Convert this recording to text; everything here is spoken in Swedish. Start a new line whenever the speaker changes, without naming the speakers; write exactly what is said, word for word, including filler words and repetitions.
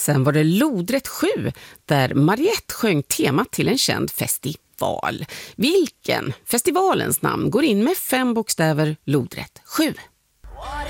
Sen var det Lodrätt sju där Mariette sjöng temat till en känd festival. Vilken festivalens namn går in med fem bokstäver Lodrätt sju?